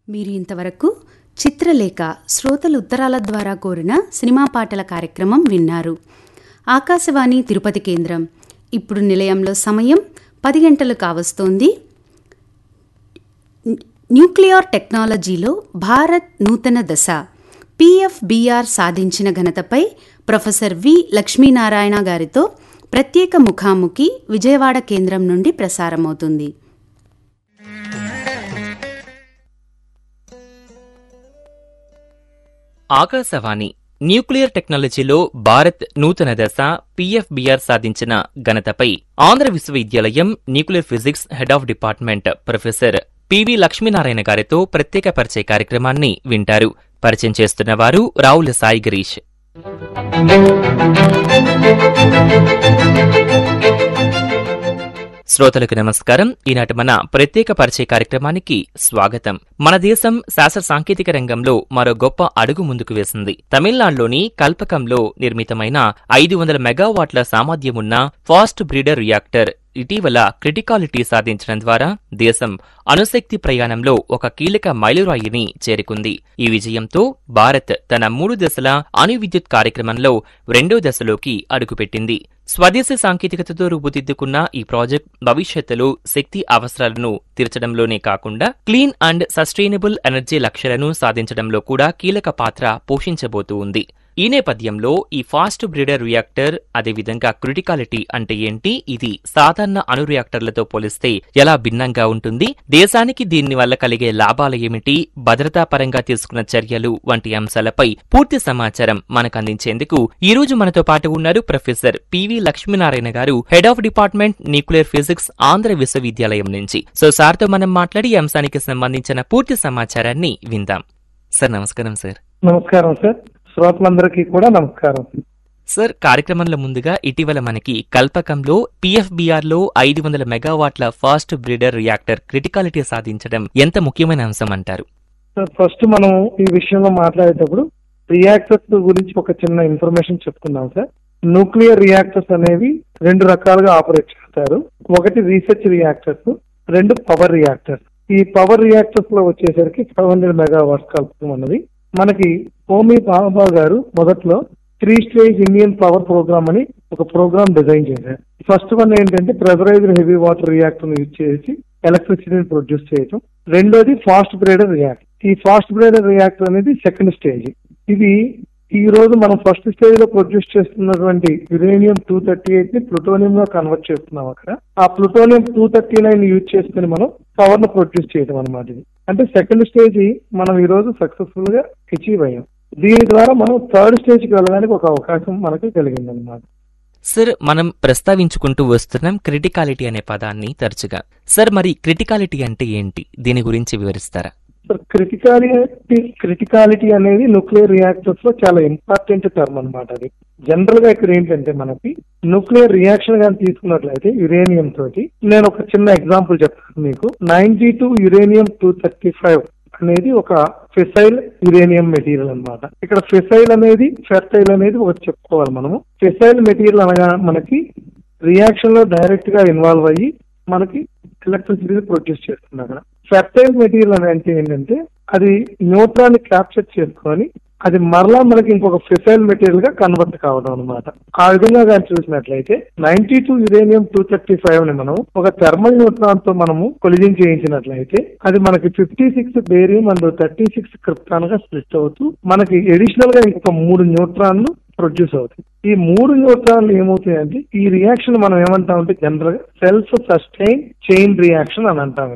మీరు ఇంతవరకు చిత్రలేఖ శ్రోతలు ఉత్తరాల ద్వారా కోరిన సినిమా పాటల కార్యక్రమం విన్నారు. ఆకాశవాణి తిరుపతి కేంద్రం. ఇప్పుడు నిలయంలో సమయం 10 గంటలు కావస్తోంది. న్యూక్లియర్ టెక్నాలజీలో భారత్ నూతన దశ, పిఎఫ్బిఆర్ సాధించిన ఘనతపై ప్రొఫెసర్ వి లక్ష్మీనారాయణ గారితో ప్రత్యేక ముఖాముఖి విజయవాడ కేంద్రం నుండి ప్రసారమవుతుంది. ఆకాశవాణి న్యూక్లియర్ టెక్నాలజీలో భారత్ నూతన దశ, పిఎఫ్బిఆర్ సాధించిన ఘనతపై ఆంధ్ర విశ్వవిద్యాలయం nuclear physics head of department professor PV Lakshminarayana గారితో ప్రత్యేక పరిచయ కార్యక్రమాన్ని వింటారు. పరిచయం చేస్తున్నవారు రావుల సాయి గిరీష్. శ్రోతలకు నమస్కారం. ఈనాటి మన ప్రత్యేక పరిచయ కార్యక్రమానికి స్వాగతం. మన దేశం శాస్త్ర సాంకేతిక రంగంలో మరో గొప్ప అడుగు ముందుకు వేసింది. తమిళనాడులోని కల్పకంలో నిర్మితమైన 500 మెగావాట్ల సామర్థ్యమున్న ఫాస్ట్ బ్రీడర్ రియాక్టర్ ఇటీవల క్రిటికాలిటీ సాధించడం ద్వారా దేశం అణుశక్తి ప్రయాణంలో ఒక కీలక మైలురాయిని చేరుకుంది. ఈ విజయంతో భారత్ తన 3 దశల అణు విద్యుత్ కార్యక్రమంలో 2వ దశలోకి అడుగుపెట్టింది. స్వదేశీ సాంకేతికతతో రూపుదిద్దుకున్న ఈ ప్రాజెక్ట్ భవిష్యత్తులో శక్తి అవసరాలను తీర్చడంలోనే కాకుండా క్లీన్ అండ్ సస్టైనబుల్ ఎనర్జీ లక్ష్యాలను సాధించడంలో కూడా కీలక పాత్ర పోషించబోతూ ఉంది. ఈ నేపథ్యంలో ఈ ఫాస్ట్ బ్రీడర్ రియాక్టర్, అదేవిధంగా క్రిటికాలిటీ అంటే ఏంటి, ఇది సాధారణ అణు రియాక్టర్లతో పోలిస్తే ఎలా భిన్నంగా ఉంటుంది, దేశానికి దీనివల్ల కలిగే లాభాలు ఏమిటి, భద్రతా పరంగా తీసుకున్న చర్యలు వంటి అంశాలపై పూర్తి సమాచారం మనకు అందించేందుకు ఈ రోజు మనతో పాటు ఉన్నారు ప్రొఫెసర్ పివి లక్ష్మీనారాయణ గారు, head of department nuclear physics, Andhra విశ్వవిద్యాలయం నుంచి. సార్తో మనం మాట్లాడి ఈ అంశానికి సంబంధించిన పూర్తి సమాచారాన్ని విందాం. సార్ నమస్కారం. సార్ నమస్కారం. సార్ శ్రోతలందరికీ కూడా నమస్కారం. సార్, కార్యక్రమంలో ముందుగా ఇటీవల మనకి కల్పకంలో పిఎఫ్బిఆర్ లో 500 మెగావాట్ల ఫాస్ట్ బ్రీడర్ రియాక్టర్ క్రిటికాలిటీ సాధించడం ఎంత ముఖ్యమైన అంశం అంటారు? సార్, ఫస్ట్ మనం ఈ విషయంలో మాట్లాడేటప్పుడు రియాక్టర్స్ గురించి ఒక చిన్న ఇన్ఫర్మేషన్ చెప్పుకుందాం. సార్, న్యూక్లియర్ రియాక్టర్స్ అనేవి 2 రకాలుగా ఆపరేట్ చేస్తారు. ఒకటి రీసెర్చ్ రియాక్టర్స్, 2 పవర్ రియాక్టర్స్. ఈ పవర్ రియాక్టర్స్ లో వచ్చేసరికి 500 మెగావాట్స్ కల్పకం అన్నది మనకి హోమీ బాబా గారు మొదట్లో 3 స్టేజ్ ఇండియన్ పవర్ ప్రోగ్రామ్ అని ఒక ప్రోగ్రామ్ డిజైన్ చేశారు. ఫస్ట్ వన్ ఏంటంటే pressurised heavy water reactor use చేసి ఎలక్ట్రిసిటీని ప్రొడ్యూస్ చేయటం. రెండోది ఫాస్ట్ బ్రీడర్ రియాక్టర్. ఈ ఫాస్ట్ బ్రీడర్ రియాక్టర్ అనేది సెకండ్ స్టేజ్. ఇది ఈ రోజు మనం ఫస్ట్ స్టేజ్ లో ప్రొడ్యూస్ చేస్తున్నటువంటి యురేనియం 238 ని ప్లూటోనియం గా కన్వర్ట్ చేస్తున్నాం. అక్కడ ఆ ప్లూటోనియం 239 యూజ్ చేసుకుని మనం పవర్ ను ప్రొడ్యూస్ చేయడం అనమాట. ఇది అంటే సెకండ్ స్టేజ్ మనం ఈ రోజు సక్సెస్ఫుల్ గా అచీవ్ అయ్యాం. దీని ద్వారా మనం థర్డ్ స్టేజ్ కి వెళ్ళడానికి ఒక అవకాశం మనకి కలిగింది అనమాట. సార్, మనం ప్రస్తావించుకుంటూ వస్తున్నాం క్రిటికాలిటీ అనే పదాన్ని తరచుగా. సార్, మరి క్రిటికాలిటీ అంటే ఏంటి, దీని గురించి వివరిస్తారా? క్రిటికాలిటీ అనేది న్యూక్లియర్ రియాక్టర్స్ లో చాలా ఇంపార్టెంట్ టర్మ్ అనమాట. అది జనరల్ గా ఇక్కడ ఏంటంటే మనకి న్యూక్లియర్ రియాక్షన్ కానీ తీసుకున్నట్లయితే యురేనియం తోటి, నేను ఒక చిన్న ఎగ్జాంపుల్ చెప్తాను మీకు. 92 యురేనియం 235 అనేది ఒక ఫెసైల్ యురేనియం మెటీరియల్ అనమాట. ఇక్కడ ఫెసైల్ అనేది ఫెర్టైల్ అనేది ఒకటి చెప్పుకోవాలి మనము. ఫెసైల్ మెటీరియల్ అనగా మనకి రియాక్షన్ లో డైరెక్ట్ గా ఇన్వాల్వ్ అయ్యి మనకి ఎలక్ట్రిసిటీ ప్రొడ్యూస్ చేస్తుంది. అక్కడ ఫెర్టైల్ మెటీరియల్ అని అంటే ఏంటంటే అది న్యూట్రాన్ ని క్యాప్చర్ చేసుకొని అది మరలా మనకి ఇంకొక ఫెసైల్ మెటీరియల్ గా కన్వర్ట్ కావడం అనమాట. ఆ విధంగా కానీ చూసినట్లయితే 92 యురేనియం 235 ని మనం ఒక థర్మల్ న్యూట్రాన్ తో మనము కొలిజన్ చేయించినట్లయితే అది మనకి 56 బేరియం అండ్ 36 క్రిప్టాన్ గా స్ప్లిట్ అవుతూ మనకి అడిషనల్ గా ఇంకొక 3 న్యూట్రాన్లు ప్రొడ్యూస్ అవుతాయి. ఈ 3 న్యూట్రాన్లు ఏమవుతాయంటే ఈ రియాక్షన్ మనం ఏమంటామంటే జనరల్ గా సెల్ఫ్ సస్టైన్ చైన్ రియాక్షన్ అని అంటాం.